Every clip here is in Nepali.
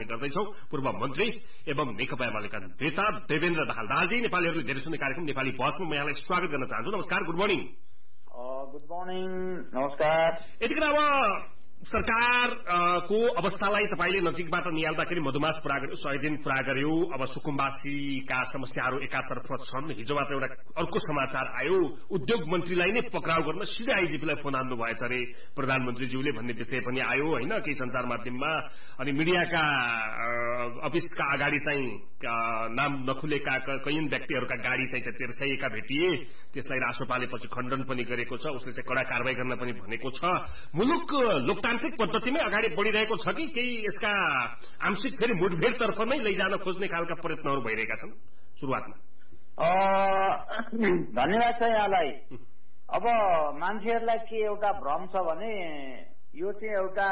गर्दैछौं। पूर्व मन्त्री एवं नेकपा एमालेका नेता देवेन्द्र दाहाल। दाहालजी, नेपालीहरूले धेरै सुन्ने कार्यक्रम नेपाली बहसमा म यहाँलाई स्वागत गर्न चाहन्छु। नमस्कार, गुड मर्निङ। गुड मर्निङ, नमस्कार। यतिखेर अब सरकारको अवस्थालाई तपाईले नजिकबाट निहाल्दाखेरि मधुमास पूरा गर्यो, 100 दिन पूरा गर्यो। अब सुकुम्बासीका समस्याहरू एकातर्फ छन्। हिजो मात्र एउटा अर्को समाचार आयो, उद्योग मन्त्रीलाई नै पक्राउ गर्न सिधै आइजिपीलाई फोन हान्नु भएछ अरे प्रधानमन्त्रीज्यूले भन्ने विषय पनि आयो हैन केही सञ्चार माध्यममा। अनि मिडियाका अफिसका अगाडि चाहिँ नाम नखुलेका कैयन व्यक्तिहरूका गाडी चाहिँ तेर्साइएका भेटिए। त्यसलाई रासोपाले पछि खण्डन पनि गरेको छ, उसले चाहिँ कडा कारबाही गर्न पनि भनेको छ। मुलुक लोकतान्त्रिक पद्धतिमै अगाडि बढ़िरहेको छ कि केही यसका आंशिक फेरि मुठभेडतर्फ नै लैजान खोज्ने खालका प्रयत्नहरू भइरहेका छन् सुरुवातमा? धन्यवाद छ यहाँलाई। अब मान्छेहरूलाई के एउटा भ्रम छ भने यो चाहिँ एउटा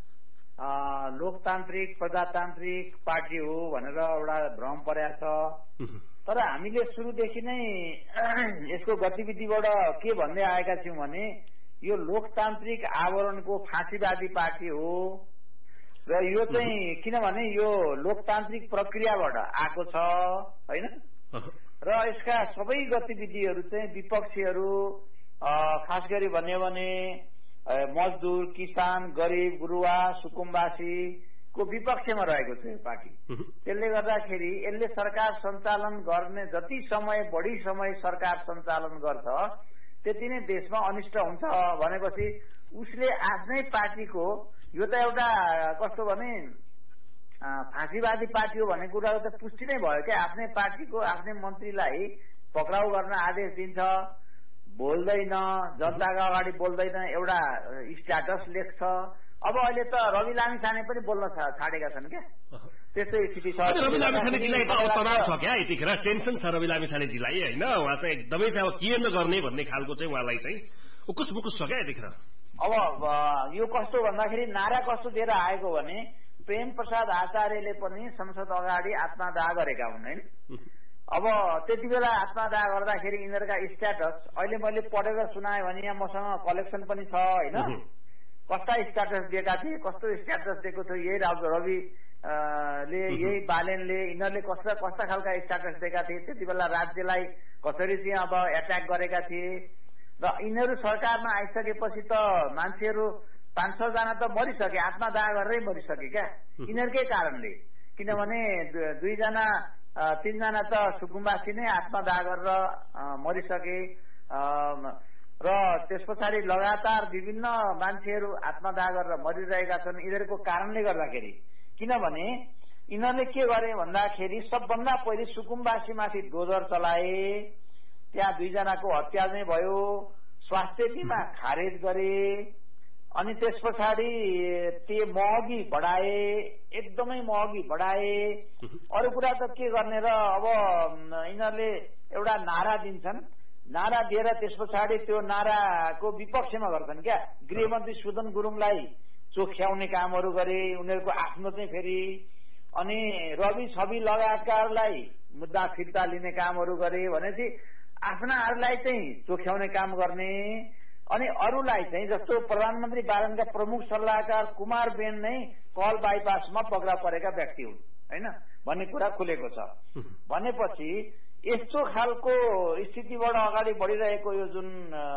लोकतान्त्रिक प्रजातान्त्रिक पार्टी हो भनेर एउटा भ्रम परेको छ। तर हामीले सुरुदेखि नै यसको गतिविधिबाट के भन्दै आएका छौं भने यो लोकतान्त्रिक आवरणको फाँसीवादी पार्टी हो र यो चाहिँ किनभने यो लोकतान्त्रिक प्रक्रियाबाट आएको छ हैन। र यसका सबै गतिविधिहरू चाहिँ विपक्षीहरू खास गरी भन्यो भने मजदुर, किसान, गरीब, गुरुवा, सुकुम्बासीको विपक्षमा रहेको छ यो पार्टी। त्यसले गर्दाखेरि यसले सरकार सञ्चालन गर्ने जति समय बढी समय सरकार सञ्चालन गर्छ त्यति नै देशमा अनिष्ट हुन्छ भनेपछि उसले आफ्नै पार्टीको यो त एउटा कस्तो भने फाँसीवादी पार्टी हो भन्ने कुरा त पुष्टि नै भयो क्या। आफ्नै पार्टीको आफ्नै मन्त्रीलाई पक्राउ गर्न आदेश दिन्छ, बोल्दैन, जनताका अगाडि बोल्दैन, एउटा स्ट्याटस लेख्छ। अब अहिले त रवि लामिछाने पनि बोल्न छाडेका छन् क्या। त्यस्तै स्थिति छ। रवि लामिछानेजीलाई त तनाव छ क्या, यतिखेर टेन्सन छ रवि लामिछानेजीलाई हैन। उहाँ चाहिँ एकदमै चाहिँ अब के नगर्ने भन्ने खालको चाहिँ उहाँलाई चाहिँ उकुस मुकुस छ क्या यतिखेर। अब यो कस्तो भन्दाखेरि नारा कस्तो दिएर आएको भने प्रेम प्रसाद आचार्यले पनि संसद अगाडि आत्मदाह गरेका हुन् हैन। अब त्यति बेला आत्मदाह गर्दाखेरि यिनीहरूका स्ट्याटस अहिले मैले पढेर सुनाएँ भने यहाँ मसँग कलेक्सन पनि छ हैन। कस्ता स्ट्याटस दिएका थिए, कस्तो स्ट्याटस दिएको थियो यही रवि ले यही बालेनले यिनीहरूले कस्ता कस्ता खालका स्ट्याटस दिएका थिए। त्यति बेला राज्यलाई कसरी चाहिँ अब एट्याक गरेका थिए र यिनीहरू सरकारमा आइसकेपछि त मान्छेहरू 500 जना त मरिसके, आत्मदाह गरेरै मरिसके क्या यिनीहरूकै कारणले। किनभने 2 जना 3 जना त सुकुम्बासी नै आत्मदाह गरेर मरिसके र त्यस पछाडि लगातार विभिन्न मान्छेहरू आत्मदाह गरेर मरिरहेका छन् यिनीहरूको कारणले गर्दाखेरि। किनभने यिनीहरूले के गरे भन्दाखेरि सबभन्दा पहिले सुकुम्बासीमाथि डोजर चलाए, त्यहाँ 2 जनाको हत्या नै भयो, स्वास्थ्य बिमा खारेज गरे, अनि त्यस पछाडि त्यो महँगी बढाए, एकदमै महँगी बढाए। अरू कुरा त के गर्ने र अब यिनीहरूले एउटा नारा दिन्छन्, नारा दिएर त्यस पछाडि त्यो नाराको विपक्षमा गर्छन् क्या। गृहमन्त्री सुदन गुरुङलाई चोख्याउने कामहरू गरे उनीहरूको आफ्नो चाहिँ फेरि, अनि रवि छवि लगायतकाहरूलाई मुद्दा फिर्ता लिने कामहरू गरे भनेपछि आफ्नाहरूलाई चाहिँ चोख्याउने काम गर्ने। अनि अरूलाई चाहिँ जस्तो प्रधानमन्त्री बालनका प्रमुख सल्लाहकार कुमार बेन नै कल बाइपासमा पक्रा परेका व्यक्ति हुन् हैन भन्ने कुरा खुलेको छ। भनेपछि यस्तो खालको स्थितिबाट अगाडि बढिरहेको यो जुन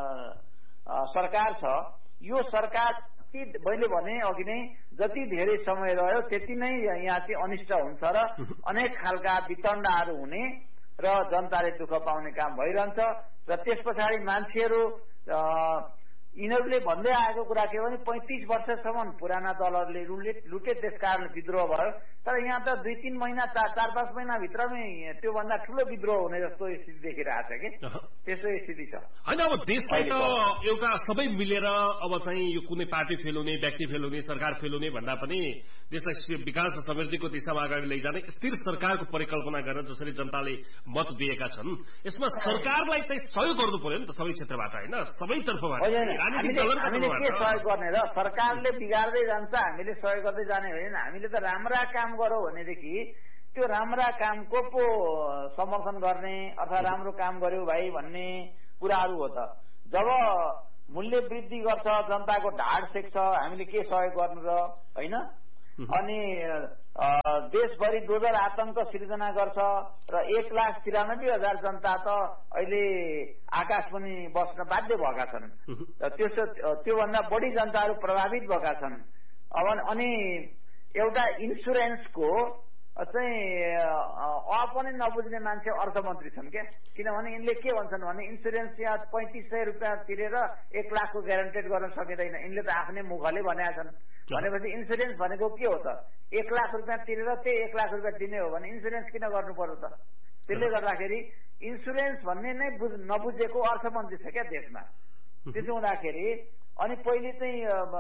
सरकार छ यो सरकार मैले भने अघि नै जति धेरै समय रह्यो त्यति नै यहाँ चाहिँ अनिष्ट हुन्छ र अनेक खालका वितण्डाहरू हुने र जनताले दुःख पाउने काम भइरहन्छ। र त्यस पछाडि मान्छेहरू यिनीहरूले भन्दै आएको कुरा के भने 35 वर्षसम्म पुराना दलहरूले लुटे त्यसकारण विद्रोह भयो। तर यहाँ त 2-3 महिना 4-5 महिना भित्रमै त्यो भन्दा ठूलो विद्रोह हुने जस्तो स्थिति देखिरहेछ कि त्यस्तो स्थिति छ हैन। अब देशलाई त एउटा सबै मिलेर अब चाहिँ यो कुनै पार्टी फेल हुने, व्यक्ति फेल हुने, सरकार फेल हुने भन्दा पनि देशलाई विकास र समृद्धिको दिशामा अगाडि लैजाने स्थिर सरकारको परिकल्पना गरेर जसरी जनताले मत दिएका छन् यसमा सरकारलाई चाहिँ सहयोग गर्नु पर्यो नि त सबै क्षेत्रबाट हैन, सबै तर्फबाट। हामीले के सहयोग गर्ने र सरकारले बिगार्दै जान्छ हामीले सहयोग गर्दै जाने होइन। हामीले त राम्रा काम गरौँ भनेदेखि त्यो राम्रा कामको पो समर्थन गर्ने अथवा राम्रो काम गर्यो भाइ भन्ने कुराहरू हो। त जब मूल्य वृद्धि गर्छ जनताको ढाड सेक्छ हामीले के सहयोग गर्नु र हैन। अनि देशभरि दोधर आतंक सिर्जना गर्छ र 1,93,000 जनता त अहिले आकाश पनि बस्न बाध्य भएका छन् र त्योभन्दा बढी जनताहरू प्रभावित भएका छन्। अनि एउटा इन्सुरेन्सको चाहिँ पनि नबुझ्ने मान्छे अर्थमन्त्री छन् क्या। किनभने यिनले के भन्छन् भने इन्सुरेन्स यहाँ 3500 रुपियाँ तिरेर 1 लाखको ग्यारेन्टेड गर्न सकिँदैन। यिनले त आफ्नै मुखले भनेका छन्। भनेपछि इन्सुरेन्स भनेको के हो त? 1 लाख रुपियाँ तिरेर त्यही 1 लाख रुपियाँ दिने हो भने इन्सुरेन्स किन गर्नु पर्यो त? त्यसले गर्दाखेरि इन्सुरेन्स भन्ने नै नबुझेको अर्थमन्त्री छ क्या देशमा। त्यसो हुँदाखेरि अनि पहिले चाहिँ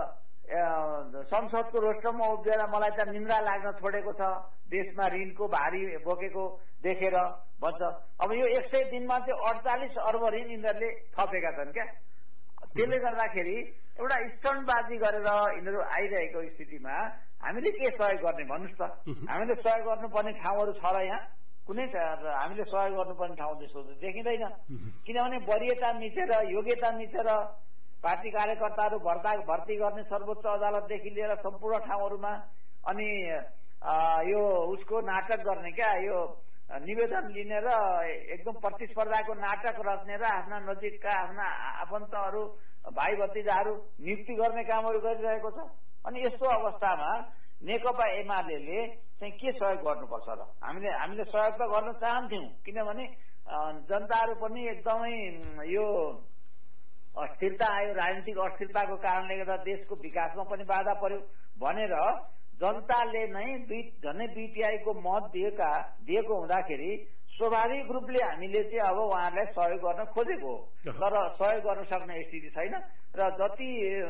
संसदको रोस्टरमा उभिएर मलाई त निन्द्रा लाग्न छोडेको छ देशमा ऋणको भारी बोकेको देखेर भन्छ। अब यो 100 दिनमा चाहिँ 48 अर्ब ऋण यिनीहरूले थपेका छन् क्या। त्यसले गर्दाखेरि एउटा स्टन्टबाजी गरेर यिनीहरू आइरहेको स्थितिमा हामीले के सहयोग गर्ने भन्नुहोस् त? हामीले सहयोग गर्नुपर्ने ठाउँहरू छ र यहाँ कुनै हामीले सहयोग गर्नुपर्ने ठाउँ जस्तो देखिँदैन। किनभने वरियता मिचेर योग्यता मिचेर पार्टी कार्यकर्ताहरू भर्ती गर्ने सर्वोच्च अदालतदेखि लिएर सम्पूर्ण ठाउँहरूमा अनि यो उसको नाटक गर्ने क्या, यो निवेदन लिने र एकदम प्रतिस्पर्धाको नाटक रच्ने र आफ्ना नजिकका आफ्ना आफन्तहरू भाइ भतिजाहरू नियुक्ति गर्ने कामहरू गरिरहेको छ। अनि यस्तो अवस्थामा नेकपा एमाले चाहिँ के सहयोग गर्नुपर्छ र? हामीले सहयोग त गर्न चाहन्थ्यौँ, किनभने जनताहरू पनि एकदमै यो अस्थिरता आयो, राजनीतिक अस्थिरताको कारणले गर्दा देशको विकासमा पनि बाधा पर्यो भनेर जनताले नै झन्डै 2 तिहाईको मत दिएको हुँदाखेरि स्वाभाविक रूपले हामीले चाहिँ अब उहाँहरूलाई सहयोग गर्न खोजेको हो, तर सहयोग गर्न सक्ने स्थिति छैन। र जति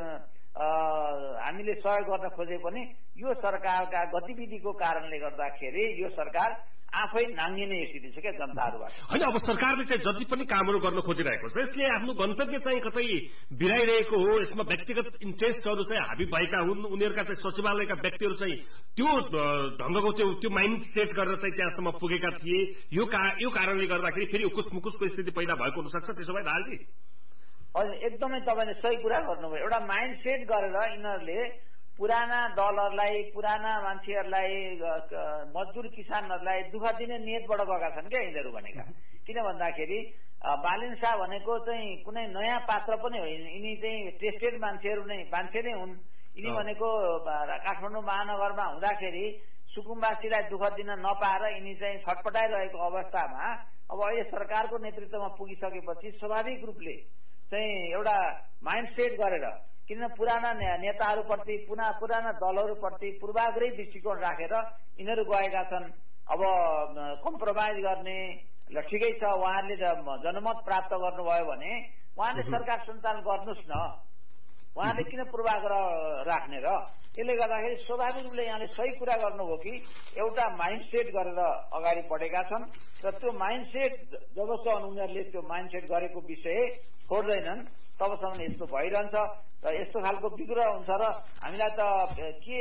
हामीले सहयोग गर्न खोजे पनि यो सरकारका गतिविधिको कारणले गर्दाखेरि यो सरकार आफै नाङ्गिने स्थिति छ क्या जनताहरूबाट। होइन, अब सरकारले चाहिँ जति पनि कामहरू गर्न खोजिरहेको छ यसले आफ्नो गन्तव्य चाहिँ कतै बिराइरहेको हो। यसमा व्यक्तिगत इन्ट्रेस्टहरू चाहिँ हाबी भएका हुन्। उनीहरूका चाहिँ सचिवालयका व्यक्तिहरू चाहिँ त्यो ढङ्गको त्यो माइन्ड सेट गरेर चाहिँ त्यहाँसम्म पुगेका थिए। यो कारणले गर्दाखेरि फेरि उकुस मुकुसको स्थिति पैदा भएको हुनसक्छ। त्यसो भए दालजी हजुर एकदमै तपाईँले सही कुरा गर्नुभयो। एउटा माइन्ड सेट गरेर यिनीहरूले पुराना दलहरूलाई, पुराना मान्छेहरूलाई, मजदुर किसानहरूलाई दुःख दिने नियतबाट गएका छन् क्या यिनीहरू भनेका। किन भन्दाखेरि बालिन शाह भनेको चाहिँ कुनै नयाँ पात्र पनि होइन, यिनी चाहिँ टेस्टेड मान्छे नै हुन्। यिनी भनेको काठमाडौँ महानगरमा हुँदाखेरि सुकुम्बासीलाई दुःख दिन नपाएर यिनी चाहिँ छटपटाइरहेको अवस्थामा अब अहिले सरकारको नेतृत्वमा पुगिसकेपछि स्वाभाविक रूपले चाहिँ एउटा माइन्ड सेट गरेर, किन पुराना नेताहरूप्रति पुराना दलहरूप्रति पूर्वाग्रही दृष्टिकोण राखेर यिनीहरू गएका छन्। अब कम्प्रोमाइज गर्ने ल ठिकै छ, उहाँहरूले जनमत प्राप्त गर्नुभयो भने उहाँले सरकार सञ्चालन गर्नुहोस् न, उहाँले किन पूर्वाग्रह राख्ने र? यसले गर्दाखेरि स्वाभाविक रूपले यहाँले सही कुरा गर्नुभयो कि एउटा माइन्ड सेट गरेर अगाडि बढेका छन् र त्यो माइन्ड सेट जबसम्म उनीहरूले त्यो माइन्ड सेट गरेको विषय छोड्दैनन् तबसम्म यस्तो भइरहन्छ र यस्तो खालको विग्रह हुन्छ। र हामीलाई त के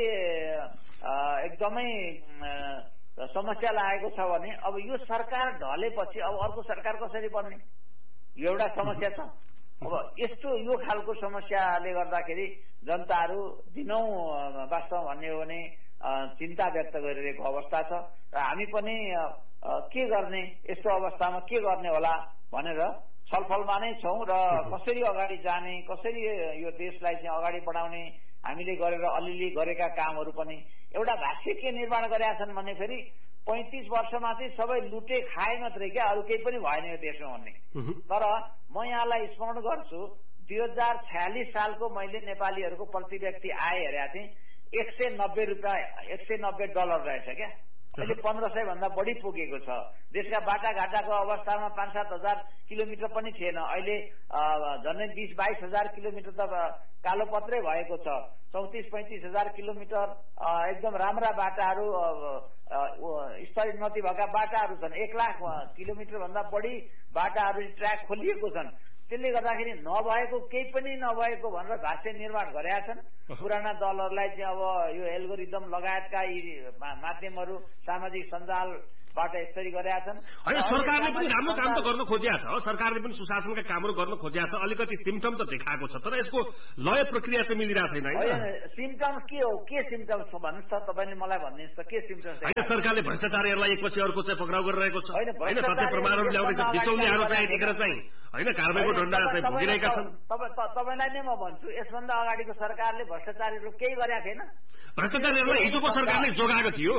एकदमै समस्या लागेको छ भने अब यो सरकार ढलेपछि अब अर्को सरकार कसरी बन्ने, यो एउटा समस्या छ। अब यस्तो यो खालको समस्याले गर्दाखेरि जनताहरू दिनौं वास्तवमा भन्ने हो भने चिन्ता व्यक्त गरिरहेको अवस्था छ। र हामी पनि के गर्ने, यस्तो अवस्थामा के गर्ने होला भनेर छलफलमा नै छौं र कसरी अगाडि जाने, कसरी यो देशलाई चाहिँ अगाडि बढाउने हामीले गरेर अलिअलि गरेका कामहरू पनि एउटा भाष्य के निर्माण गरेका छन् भने फेरि 35 वर्षमा चाहिँ सबै लुटे खाए मात्रै क्या, अरू केही पनि भएन यो देशमा भन्ने। तर म यहाँलाई स्मरण गर्छु 2046 सालको मैले नेपालीहरूको प्रति व्यक्ति आय हेरेका थिएँ, $190 रहेछ क्या। अहिले 1500 भन्दा बढी पुगेको छ। देशका बाटाघाटाको अवस्थामा 5-7 हजार किलोमिटर पनि थिएन, अहिले झन्डै 20-22 हजार किलोमिटर त कालोपत्रै भएको छ। 34-35 हजार किलोमिटर एकदम राम्रा बाटाहरू, स्तरोन्नति भएका बाटाहरू छन्। 1 लाख किलोमिटर भन्दा बढी बाटाहरू ट्र्याक खोलिएको छन्। त्यसले गर्दाखेरि नभएको केही पनि नभएको भनेर भाष्य निर्माण गरेका छन्। पुराना दलहरूलाई चाहिँ अब यो एल्गोरिदम लगायतका माध्यमहरू, सामाजिक सञ्जाल यसरी गरेका छन्। होइन, सरकारले पनि राम्रो काम त गर्न खोजिया छ, सरकारले पनि सुशासनका कामहरू गर्न खोजिया छ, अलिकति सिम्टम त देखाएको छ, तर यसको लय प्रक्रिया चाहिँ मिलिरहेको छैन। सिम्टम्स के हो, के सिम्टम्स हो भन्नुहोस् त, तपाईँले मलाई भनिदिनुहोस् त के सिम्टम्स? होइन, सरकारले भ्रष्टाचारीहरूलाई एकपछि अर्को चाहिँ पक्राउ गरिरहेको छ, होइन, तथ्य प्रमाणहरू ल्याउँदैछ, बिचौलियाहरू चाहिँ यतिखेर चाहिँ होइन कारबाहीको डन्डा चाहिँ भोगिरहेका छन्। तपाईँलाई नै म भन्छु, यसभन्दा अगाडिको सरकारले भ्रष्टाचारीहरू केही गरेका थिएन। भ्रष्टाचारीहरूलाई हिजोको सरकारले जोगाएको थियो,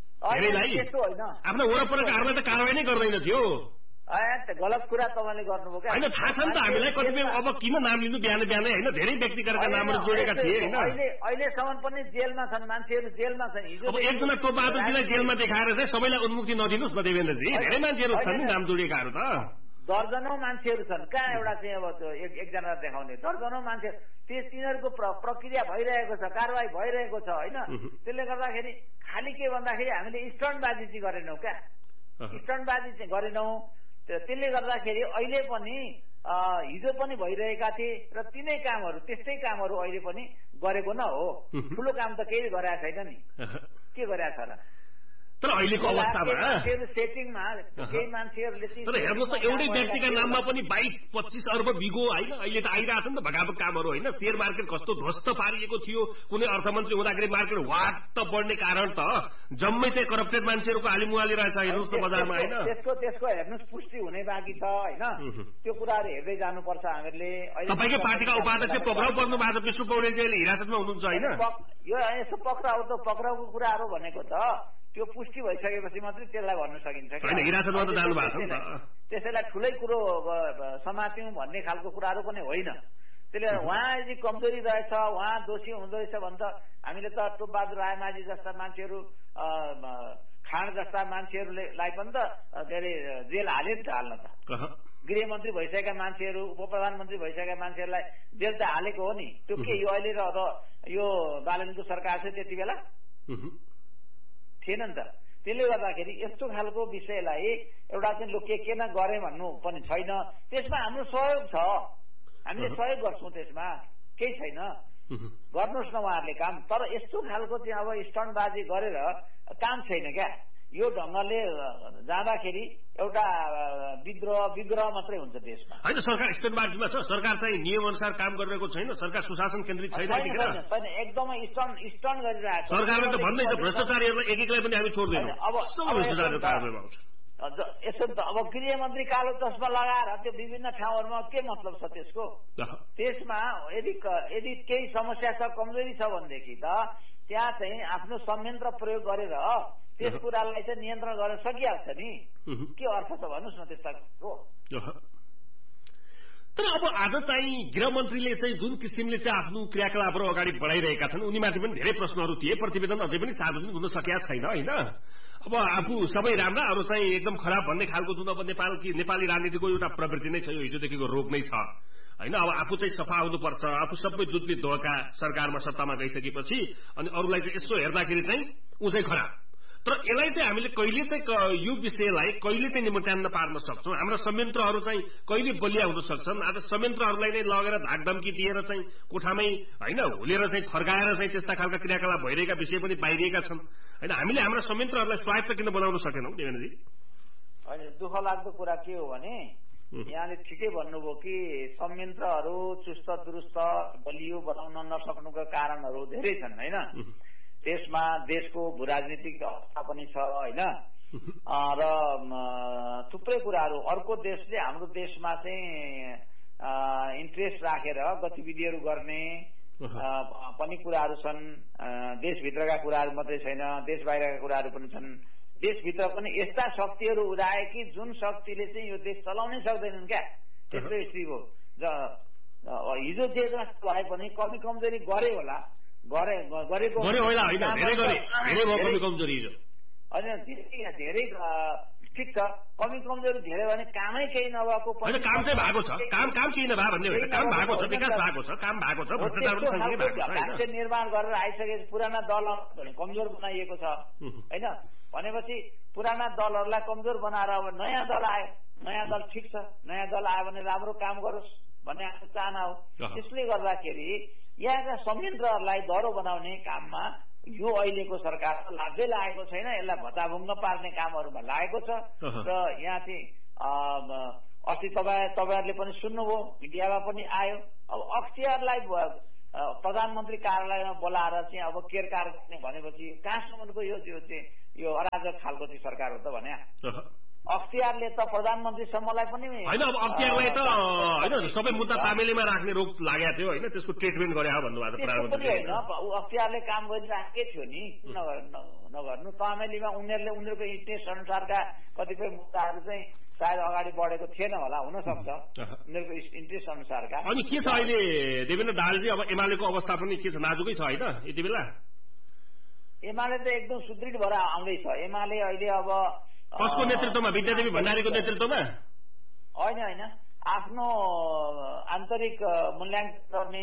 आफ्नो वरपरकाहरूलाई त कारवाही नै गर्दैन थियो। गलत कुरा तपाईँले गर्नुभयो क्या। होइन, थाहा छ नि त हामीलाई कतिपय, अब किन नाम लिनु बिहान बिहानै, होइन, धेरै व्यक्तिगतका नामहरू जोडेका थिए। होइन, अहिलेसम्म पनि जेलमा छन् मान्छेहरू, जेलमा छन्। अब एकजना टोपबहादुरजीलाई जेलमा देखाएर चाहिँ सबैलाई उन्मुक्ति नदिनुहोस् न देवेन्द्रजी, धेरै मान्छेहरू छन् नि नाम जोडिएकाहरू त, दर्जनौं मान्छेहरू छन्। कहाँ एउटा चाहिँ अब एकजना देखाउने, दर्जनौं मान्छे, तिनीहरूको प्रक्रिया भइरहेको छ, कारवाही भइरहेको छ। होइन, त्यसले गर्दाखेरि खालि के भन्दाखेरि हामीले स्टन्टबाजी चाहिँ गरेनौँ क्या, स्टन्टबाजी चाहिँ गरेनौँ। त्यसले गर्दाखेरि अहिले पनि हिजो पनि भइरहेका थिए र तिनै कामहरू, त्यस्तै कामहरू अहिले पनि गरेको न हो। ठुलो काम त केही गरेका छैन नि, के गरेका छ र? तर अहिलेको अवस्थामा सेटिङमा केही मान्छेहरूले तर हेर्नुहोस् त, एउटै व्यक्तिका नाममा पनि 22-25 अर्ब बिगो, होइन, अहिले त आइरहेछ नि त भगाभग कामहरू। होइन, सेयर मार्केट कस्तो ध्वस्त पारिएको थियो, कुनै अर्थमन्त्री हुँदाखेरि मार्केट वाट बढ्ने कारण त जम्मै चाहिँ करप्टेड मान्छेहरूको हालिमुहाली रहेछ, हेर्नुहोस् त बजारमा। होइन, त्यसको हेर्नुहोस् पुष्टि हुने बाँकी छ। होइन, त्यो कुराहरू हेर्दै जानुपर्छ हामीहरूले। तपाईँकै पार्टीका उपाध्यक्ष पक्राउ पर्नु भएको छ, विष्णु पौडेलजी अहिले हिरासतमा हुनुहुन्छ। होइन, यो यसो पक्राउको कुराहरू भनेको त त्यो पुष्टि भइसकेपछि मात्रै त्यसलाई भन्न सकिन्छ। हिरासतमा त जानु भएको छ नि त, त्यसैलाई ठुलै कुरो समात्यौं भन्ने खालको कुराहरू पनि होइन। त्यसले उहाँ यदि कमजोरी रहेछ, उहाँ दोषी हुँदो रहेछ भने त हामीले त टोपबहादुर रायमाझी जस्ता मान्छेहरू, खाँड जस्ता मान्छेहरूलाई पनि त के अरे जेल हाले नि त, हाल्न त। गृहमन्त्री भइसकेका मान्छेहरू, उप प्रधानमन्त्री भइसकेका मान्छेहरूलाई जेल त हालेको हो नि। त्यो के यो अहिले र यो बालनको सरकार छ त्यति बेला थिएन नि त। त्यसले गर्दाखेरि यस्तो खालको विषयलाई एउटा चाहिँ लोके केन गरे भन्नु पनि छैन। त्यसमा हाम्रो सहयोग छ, हामीले सहयोग गर्छौँ, त्यसमा केही छैन, गर्नुहोस् न उहाँहरूले काम। तर यस्तो खालको चाहिँ अब स्टन्टबाजी गरेर काम छैन क्या। यो ढङ्गले जाँदाखेरि एउटा विग्रह मात्रै हुन्छ देशमा। होइन, सरकार स्टन्टबाजीमा छ, सरकार चाहिँ नियम अनुसार काम गरिरहेको छैन, सरकार सुशासन केन्द्रित छैन, एकदमै स्टन्ट गरिरहेको छ। सरकारले त भन्दैछ भ्रष्टाचारीहरूलाई एकलाई पनि हामी छोड्दैनौँ। अब यसो त अब गृहमन्त्री कालो चस्मा लगाएर त्यो विभिन्न ठाउँहरूमा के मतलब छ त्यसको? त्यसमा यदि केही समस्या छ, कमजोरी छ भनेदेखि त त्यहाँ चाहिँ आफ्नो संयन्त्र प्रयोग गरेर त्यस कुरालाई चाहिँ नियन्त्रण गर्न सकिहाल्छ नि। के अर्थ छ भन्नुहोस् न त्यस्ता हो। तर अब आज चाहिँ गृहमन्त्रीले चाहिँ जुन किसिमले चाहिँ आफ्नो क्रियाकलापहरू अगाडि बढाइरहेका छन्, उनीमाथि पनि धेरै प्रश्नहरू थिए, प्रतिवेदन अझै पनि सार्वजनिक हुन सकेका छैन। होइन, अब आफू सबै राम्रा, अरू चाहिँ एकदम खराब भन्ने खालको जुन अब नेपाली राजनीतिको एउटा प्रवृत्ति नै छ, यो हिजोदेखिको रोग नै छ। होइन, अब आफू चाहिँ सफा हुनुपर्छ, आफू सबै दुधले धोका सरकारमा सत्तामा गइसकेपछि अनि अरूलाई चाहिँ यसो हेर्दाखेरि चाहिँ ऊ चाहिँ खराब। तर यसलाई चाहिँ हामीले कहिले चाहिँ यो विषयलाई कहिले चाहिँ निमन्त्रण पार्न सक्छौँ, हाम्रा संयन्त्रहरू चाहिँ कहिले बलिया हुन सक्छन्। आज संयन्त्रहरूलाई नै लगेर धाकधम्की दिएर चाहिँ कोठामै होइन हुलेर चाहिँ थर्काएर चाहिँ त्यस्ता खालका क्रियाकलाप भइरहेका विषय पनि पाइरहेका छन्। होइन, हामीले हाम्रा संयन्त्रहरूलाई स्वायत्त किन बनाउन सकेनौँ देवेन्द्रजी? होइन, दुःख लाग्दो कुरा के हो भने यहाँले ठिकै भन्नुभयो कि संयन्त्रहरू चुस्त दुरुस्त बलियो बनाउन नसक्नुका कारणहरू धेरै छन्। होइन, त्यसमा देशको भू राजनीतिक अवस्था पनि छ। होइन, र थुप्रै कुराहरू अर्को देशले हाम्रो देशमा चाहिँ इन्ट्रेस्ट राखेर गतिविधिहरू गर्ने पनि कुराहरू छन्। देशभित्रका कुराहरू मात्रै छैन, देश बाहिरका कुराहरू पनि छन्। देशभित्र पनि यस्ता शक्तिहरू उदाए कि जुन शक्तिले चाहिँ यो देश चलाउनै सक्दैनन् क्या, त्यस्तो स्थिति हो। हिजो जे जस्तो भए पनि कमी कमजोरी गरे होला, गरेको धेरै ठिक छ। कमी कमजोरी धेरै भने कामै केही नभएको, काम चाहिँ भएको छ, काम केही नभए भन्ने होइन, काम भएको छ, विकास भएको छ, काम भएको छ, ढाँचे निर्माण गरेर आइसकेपछि पुराना दलहरू कमजोर बनाइएको छ। होइन, भनेपछि पुराना दलहरूलाई कमजोर बनाएर अब नयाँ दल आयो, नयाँ दल ठिक छ, नयाँ दल आयो भने राम्रो काम गरोस् भन्ने आफ्नो चाहना हो। त्यसले गर्दाखेरि यहाँका संयन्त्रहरूलाई दह्रो बनाउने काममा यो अहिलेको सरकार लाग्दै लागेको छैन, यसलाई भत्ताभुङ्ग पार्ने कामहरूमा लागेको छ। र यहाँ चाहिँ अस्ति तपाईँहरूले पनि सुन्नुभयो, मिडियामा पनि आयो। अब अख्तियारलाई प्रधानमन्त्री कार्यालयमा बोलाएर चाहिँ अब केरकार गर्ने भनेपछि कहाँसम्मको यो अराजक खालको चाहिँ सरकार हो त भने। अख्तियारले त प्रधानमन्त्रीसम्मलाई पनि होइन, अब अख्तियारलाई त होइन सबै मुद्दा तामेलीमा राख्ने रोग लागेको थियो होइन, त्यसको ट्रिटमेन्ट गरे भन्नुभएको थियो प्रधानमन्त्रीले होइन। अख्तियारले काम गरिराखेकै थियो नि, नगर्नु तामेलीमा उनीहरूको इन्ट्रेस्ट अनुसारका कतिपय मुद्दाहरू चाहिँ सायद अगाडि बढेको थिएन होला, हुन सक्छ उनीहरूको इन्ट्रेस्ट अनुसारका। अनि के छ अहिले देवेन्द्र दाहालजी, अब एमालेको अवस्था पनि के छ, नाजुकै छ होइन यति बेला? एमाले त एकदम सुदृढ भएर आउँदैछ। एमाले अहिले अब कसको नेतृत्वमा, विद्यादेवी भण्डारीको नेतृत्वमा? होइन, आफ्नो आन्तरिक मूल्याङ्कन गर्ने,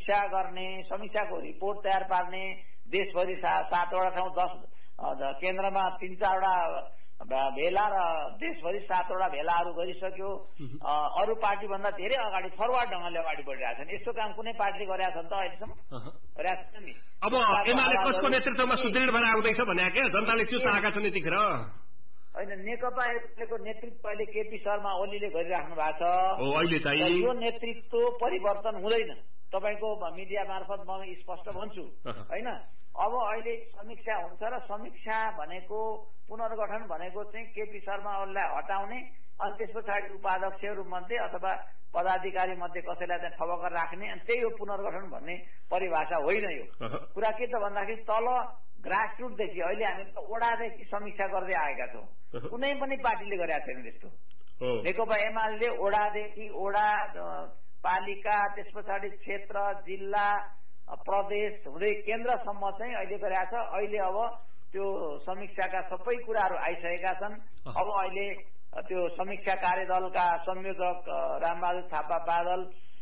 समीक्षाको रिपोर्ट तयार पार्ने, देशभरि 7वटा ठाउँ 10 केन्द्रमा 3-4वटा भेला र देशभरि 7वटा भेलाहरू गरिसक्यो। अरू पार्टी भन्दा धेरै अगाडि फरवार्ड ढंगले अगाडि बढिरहेछन्। यस्तो काम कुनै पार्टीले गरेका छन् त अहिलेसम्म? गरेका छैन नि। अब एमाले कसको नेतृत्वमा सुदृढ भएर आउँदैछ भने क्या जनताले त्यो चाहेका छन् यतिखेर? होइन, नेकपा एमालेको नेतृत्व अहिले केपी शर्मा ओलीले गरिराख्नु भएको छ। अहिले चाहिँ यो नेतृत्व परिवर्तन हुँदैन, तपाईँको मिडिया मार्फत म स्पष्ट भन्छु होइन। अब अहिले समीक्षा हुन्छ र समीक्षा भनेको पुनर्गठन भनेको चाहिँ केपी शर्मा ओलीलाई हटाउने अनि त्यस पछाडि उपाध्यक्षहरू मध्ये अथवा पदाधिकारी मध्ये कसैलाई चाहिँ ठबक्कर राख्ने, अनि त्यही हो पुनर्गठन भन्ने परिभाषा होइन। यो कुरा के त भन्दाखेरि तल ग्रासरुटदेखि अहिले हामी ओडादेखि समीक्षा गर्दै आएका छौँ। कुनै पनि पार्टीले गरेका छैन त्यस्तो। नेकपा एमाले ओडादेखि ओडा, पालिका, त्यस पछाडि क्षेत्र, जिल्ला, प्रदेश हुँदै केन्द्रसम्म चाहिँ अहिले गरेका छ। अहिले अब त्यो समीक्षाका सबै कुराहरू आइसकेका छन्। अब अहिले त्यो समीक्षा कार्यदलका संयोजक रामबहादुर थापा बादल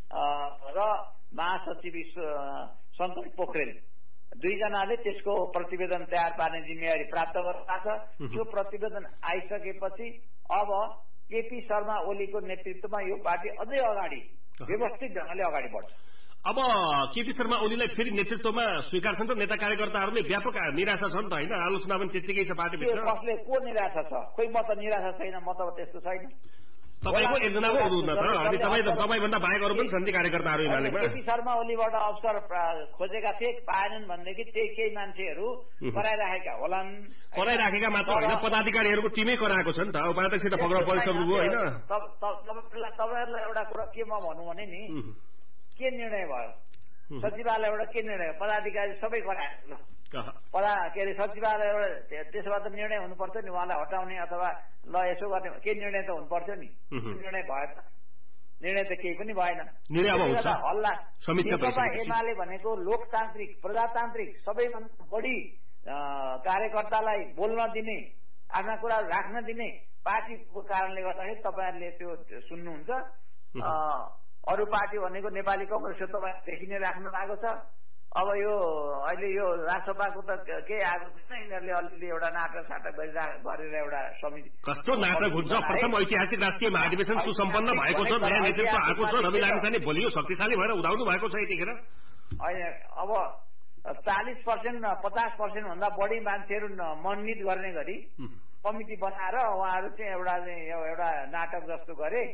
र महासचिव शङ्कर पोखरेल दुईजनाले त्यसको प्रतिवेदन तयार पार्ने जिम्मेवारी प्राप्त गरेका छ। त्यो प्रतिवेदन आइसकेपछि अब केपी शर्मा ओलीको नेतृत्वमा यो पार्टी अझै अगाडि व्यवस्थित ढंगले अगाडि बढ्छ। अब केपी शर्मा ओलीलाई फेरि नेतृत्वमा स्वीकार छन् त नेता कार्यकर्ताहरूले? व्यापक निराशा छ नि त होइन, आलोचना पनि त्यत्तिकै छ पार्टीभित्र। कसले को निराशा छ? खोइ म त निराशा छैन, म त त्यस्तो छैन। तपाईँको एकजना पो हुनुहुन्न त, अनि तपाईँभन्दा बाहेक अरू पनि छन् ती कार्यकर्ताहरू एमालेमा? केपी शर्मा ओलीबाट अवसर खोजेका थिए, पाएनन् भनेदेखि त्यही केही मान्छेहरू कराइराखेका होलान्। कराइराखेका मात्र होइन, पदाधिकारीहरूको टिमै कराएको छ नि त। उपाध्यक्ष त पक्राउ परिसक्नुभयो होइन? तपाईँहरूलाई एउटा कुरा के म भनौँ भने नि, के निर्णय भयो सचिवालयबाट? के निर्णय? पदाधिकारी सबै कराए। सचिवालयबाट त्यसो भए त निर्णय हुनुपर्छ नि, उहाँलाई हटाउने अथवा ल यसो गर्ने के निर्णय त हुनुपर्थ्यो नि। निर्णय भयो त? निर्णय त केही पनि भएन। हल्ला। एमाले भनेको लोकतान्त्रिक, प्रजातान्त्रिक, सबैभन्दा बढी कार्यकर्तालाई बोल्न दिने, आफ्ना कुराहरू राख्न दिने पार्टीको कारणले गर्दाखेरि तपाईँहरूले त्यो सुन्नुहुन्छ। अरू पार्टी भनेको नेपाली कांग्रेस तपाईँदेखि नै राख्नु भएको छ। अब यो अहिले यो राष्ट्रपाको त केही आएको छैन, यिनीहरूले अलिअलि एउटा नाटक साटक गरेर एउटा समिति। कस्तो नाटक हुन्छ? प्रथम ऐतिहासिक राष्ट्रिय महाधिवेशन सुसम्पन्न भएको छ, नयाँ नेतृत्व आएको छ, रवि लामिछाने बलियो शक्तिशाली भएर उदाउनु भएको छ यतिखेर। अब 40% 50% भन्दा बढी मान्छेहरू मनोनित गर्ने गरी कमिटी बनाएर उहाँहरू चाहिँ एउटा नाटक जस्तो गरे।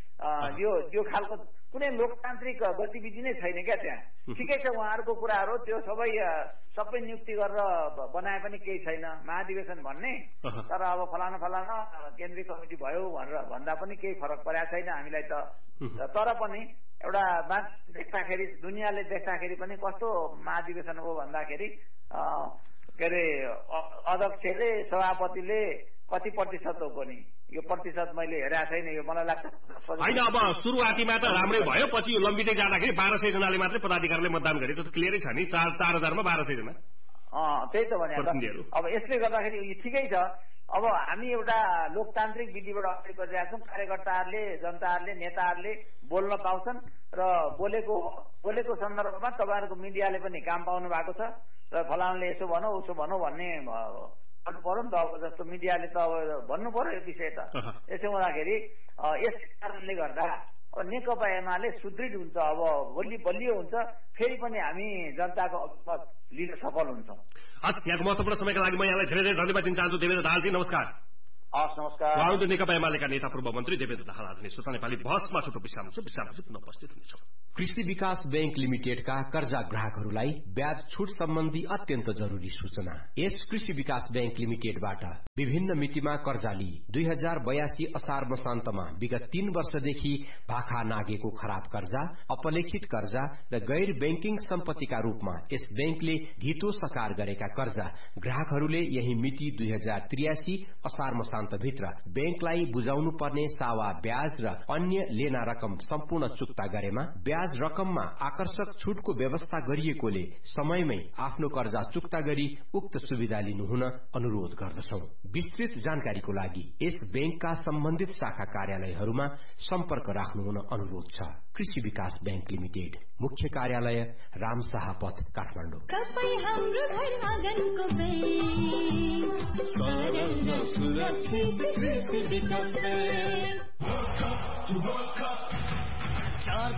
यो खालको कुनै लोकतान्त्रिक गतिविधि नै छैन क्या त्यहाँ। ठिकै छ उहाँहरूको कुराहरू, त्यो सबै नियुक्ति गरेर बनाए पनि केही छैन महाधिवेशन भन्ने। तर अब फलाना केन्द्रीय कमिटी भयो भनेर भन्दा पनि केही फरक परेको छैन हामीलाई त। तर पनि एउटा मान्छे देख्दाखेरि, दुनियाँले देख्दाखेरि पनि कस्तो महाधिवेशन हो भन्दाखेरि के अरे अध्यक्षले सभापतिले कति प्रतिशत हो पनि यो प्रतिशत मैले हेरेको छैन। यो मलाई लाग्छ होइन। अब सुरुवातीमा त राम्रै भयो, पछि यो लम्बिँदै जाँदाखेरि 1200 जनाले मात्रै पदाधिकारीले मतदान गरे। त्यो त क्लियरै छ नि, 4000 मा 1200 जना। त्यही त भने। अब यसले गर्दाखेरि ठिकै छ। अब हामी एउटा लोकतान्त्रिक विधिबाट अगाडि बढिरहेका छौँ। कार्यकर्ताहरूले, जनताहरूले, नेताहरूले बोल्न पाउँछन् र बोलेको सन्दर्भमा तपाईँहरूको मिडियाले पनि काम पाउनु भएको छ र फलानाले यसो भनौँ उसो भनौँ भन्ने भन्नु पर्यो नि त। अब जस्तो मिडियाले त अब भन्नु पर्यो यो विषय त। यसो हुँदाखेरि यस कारणले गर्दा अब नेकपा एमाले सुदृढ हुन्छ, अब बलियो हुन्छ, फेरि पनि हामी जनताको लिन सफल हुन्छौँ। यहाँको महत्त्वपूर्ण समयका लागि म यहाँलाई धेरै धेरै धन्यवाद दिन चाहन्छु। देवेन्द्र दाहालजी नमस्कार। हस् नमस्कार। उहाँहरू नेकपा एमालेका नेता पूर्व मन्त्री देवेन्द्र दाहाल आज नै श्रोता नेपाली बहसमा छुट्टो विश्रामपछि पुनः उपस्थित हुनेछौँ। कृषि विकास बैंक लिमिटेडका कर्जा ग्राहकहरूलाई ब्याज छुट सम्बन्धी अत्यन्त जरुरी सूचना। यस कृषि विकास बैंक लिमिटेडबाट विभिन्न मितिमा कर्जा लिई 2082 असार मसान्तमा विगत 3 वर्षदेखि भाखा नागेको खराब कर्जा, अपलेखित कर्जा र गैर बैंकिङ सम्पत्तिका रूपमा यस बैंकले धितो सकार गरेका कर्जा ग्राहकहरूले यही मिति 2083 असार मसान्तभित्र बैंकलाई बुझाउनु पर्ने सावा ब्याज र अन्य लेना रकम सम्पूर्ण चुक्ता गरेमा ब्याज रकममा आकर्षक छुटको व्यवस्था गरिएकोले समयमै आफ्नो कर्जा चुक्ता गरी उक्त सुविधा लिनुहुन अनुरोध गर्दछौं। विस्तृत जानकारीको लागि यस बैंकका सम्बन्धित शाखा कार्यालयहरूमा सम्पर्क राख्नुहुन अनुरोध छ। कृषि विकास बैंक लिमिटेड, मुख्य कार्यालय रामशाह पथ, काठमाडौँ। तपाईं हाम्रो घर आँगनको बैंक, सरल र सुरक्षित कृषि विकास बैंक।